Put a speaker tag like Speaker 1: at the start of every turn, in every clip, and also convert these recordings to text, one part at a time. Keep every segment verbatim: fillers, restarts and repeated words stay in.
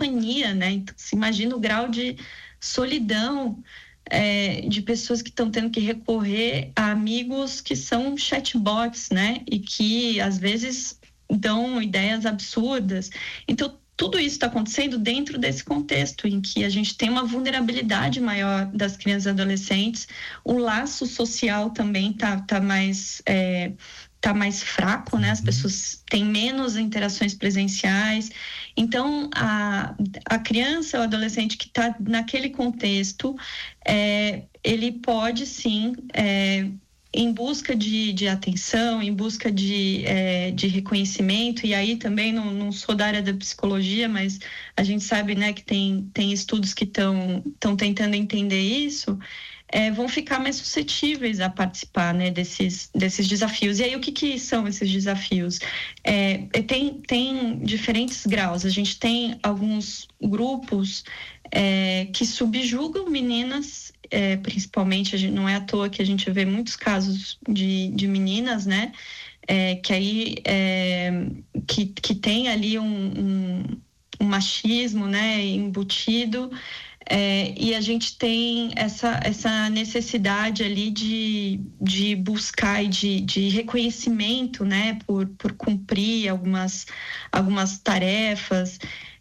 Speaker 1: companhia, né? Então, se imagina o grau de solidão é, de pessoas que estão tendo que recorrer a amigos que são chatbots, né? E que, às vezes, dão ideias absurdas. Então, tudo isso está acontecendo dentro desse contexto em que a gente tem uma vulnerabilidade maior das crianças e adolescentes, o laço social também está tá mais, é, tá mais fraco, né? As pessoas têm menos interações presenciais. Então, a, a criança ou adolescente que está naquele contexto, é, ele pode sim... É, em busca de, de atenção, em busca de, é, de reconhecimento, e aí também não, não sou da área da psicologia, mas a gente sabe, né, que tem, tem estudos que estão tentando entender isso, é, vão ficar mais suscetíveis a participar, né, desses, desses desafios. E aí, o que, que são esses desafios? É, tem, tem diferentes graus. A gente tem alguns grupos é, que subjugam meninas. É, principalmente, a gente, não é à toa que a gente vê muitos casos de, de meninas, né, é, que aí é, que, que tem ali um, um, um machismo, né, embutido, é, e a gente tem essa, essa necessidade ali de, de buscar e de, de reconhecimento, né, por, por cumprir algumas, algumas tarefas.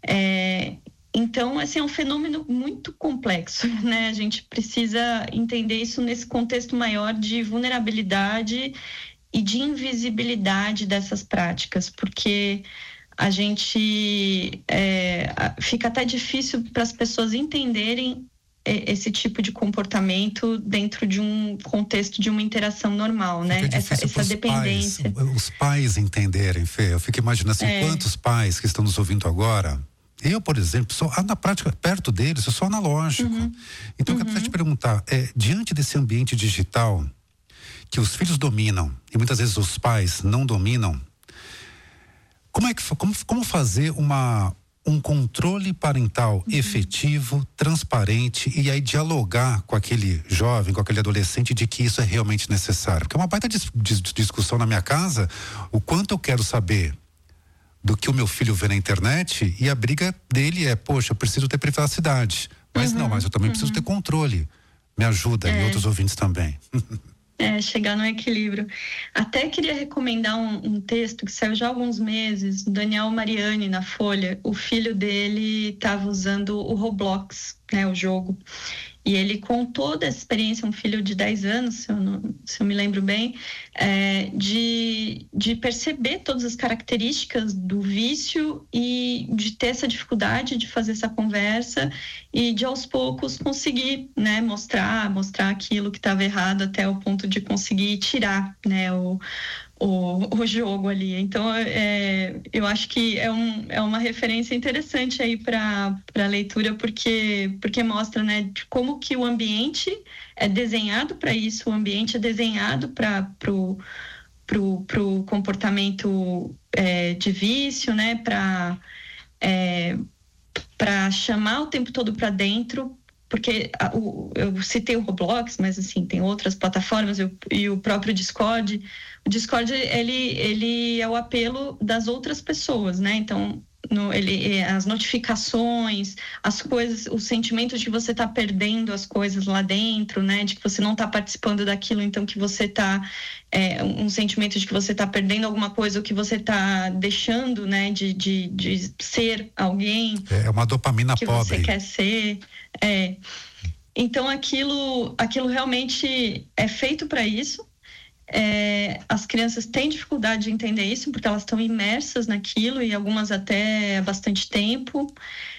Speaker 1: é, Então, assim, é um fenômeno muito complexo, né? A gente precisa entender isso nesse contexto maior de vulnerabilidade e de invisibilidade dessas práticas, porque a gente é, fica até difícil para as pessoas entenderem esse tipo de comportamento dentro de um contexto de uma interação normal, né? Essa, essa dependência.
Speaker 2: Pais, os pais entenderem, Fê. Eu fico imaginando assim, é. quantos pais que estão nos ouvindo agora... Eu, por exemplo, sou, na prática, perto deles, eu sou analógico. Uhum. Então, eu quero uhum. te perguntar, é, diante desse ambiente digital, que os filhos dominam, e muitas vezes os pais não dominam, como, é que, como, como fazer uma, um controle parental uhum. efetivo, transparente, e aí dialogar com aquele jovem, com aquele adolescente, de que isso é realmente necessário? Porque é uma baita dis, dis, discussão na minha casa, o quanto eu quero saber do que o meu filho vê na internet, e a briga dele é, poxa, eu preciso ter privacidade. Mas uhum, não, mas eu também uhum. preciso ter controle. Me ajuda, é. e outros ouvintes também.
Speaker 1: É, chegar no equilíbrio. Até queria recomendar um, um texto que saiu já há alguns meses, do Daniel Mariani, na Folha. O filho dele estava usando o Roblox, né, o jogo. E ele contou dessa experiência, um filho de dez anos, se eu, não, se eu me lembro bem, é, de, de perceber todas as características do vício e de ter essa dificuldade de fazer essa conversa e de, aos poucos, conseguir, né, mostrar, mostrar aquilo que estava errado até o ponto de conseguir tirar, né, o... O, o jogo ali. Então, é, eu acho que é, um, é uma referência interessante aí para a leitura, porque, porque mostra, né, de como que o ambiente é desenhado para isso, o ambiente é desenhado para pro, pro, pro comportamento é, de vício, né, para é, para chamar o tempo todo para dentro, porque a, o, eu citei o Roblox, mas assim, tem outras plataformas eu, e o próprio Discord. O Discord, ele, ele é o apelo das outras pessoas, né? Então, no, ele, as notificações, as coisas, o sentimento de que você está perdendo as coisas lá dentro, né? De que você não está participando daquilo, então que você está... É, um sentimento de que você está perdendo alguma coisa, ou que você está deixando, né? De, de, de ser alguém...
Speaker 2: É uma dopamina
Speaker 1: que
Speaker 2: pobre.
Speaker 1: Que você quer ser. É. Então, aquilo, aquilo realmente é feito para isso. É, as crianças têm dificuldade de entender isso porque elas estão imersas naquilo, e algumas até há bastante tempo.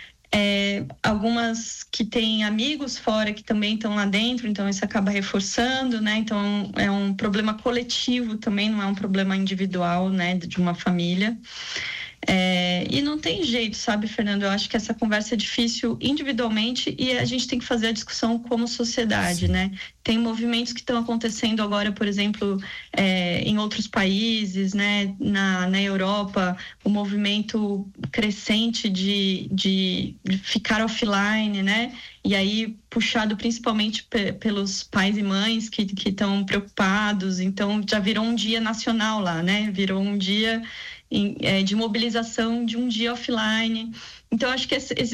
Speaker 1: É, algumas que têm amigos fora que também estão lá dentro, então isso acaba reforçando, né? Então é um problema coletivo também, não é um problema individual, né, de uma família. É, e não tem jeito, sabe, Fernando? Eu acho que essa conversa é difícil individualmente, e a gente tem que fazer a discussão como sociedade, Sim. né? Tem movimentos que estão acontecendo agora, por exemplo, é, em outros países, né? Na, na Europa, o movimento crescente de, de, de ficar offline, né? E aí, puxado principalmente p- pelos pais e mães que que estão preocupados. Então, já virou um dia nacional lá, né? Virou um dia... de mobilização de um dia offline. Então, acho que esse,